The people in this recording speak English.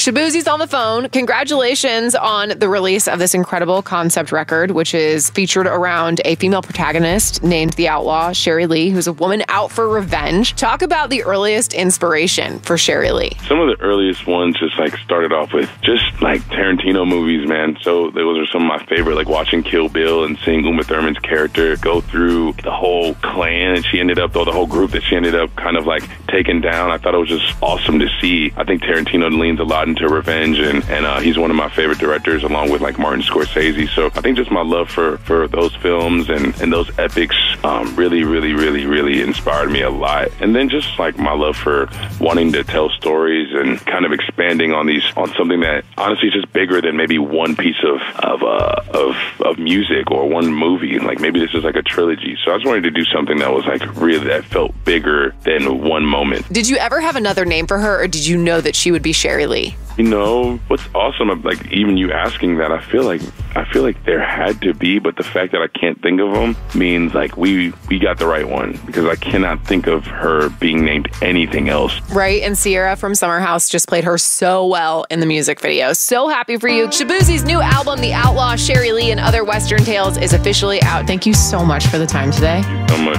Shaboozie's on the phone. Congratulations on the release of this incredible concept record, which is featured around a female protagonist named the outlaw, Sherry Lee, who's a woman out for revenge. Talk about the earliest inspiration for Sherry Lee. Some of the earliest ones just like started off with just like Tarantino movies, man. So those are some of my favorite, like watching Kill Bill and seeing Uma Thurman's character go through the whole clan and she ended up, the whole group that she ended up kind of like taking down. I thought it was just awesome to see. I think Tarantino leans a lot into revenge, and he's one of my favorite directors along with like Martin Scorsese. So I think just my love for those films and those epics really inspired me a lot. And then just like my love for wanting to tell stories and kind of expanding on something that honestly is just bigger than maybe one piece of music or one movie. Like maybe this is like a trilogy. So I just wanted to do something that was like really, that felt bigger than one moment. Did you ever have another name for her, or did you know that she would be Sherry Lee? You know, what's awesome, like even you asking that, I feel like there had to be, but the fact that I can't think of them means like we got the right one, because I cannot think of her being named anything else. Right, and Sierra from Summer House just played her so well in the music video. So happy for you. Shaboozie's new album, The Outlaw, Sherry Lee and Other Western Tales, is officially out. Thank you so much for the time today. Thank you so much.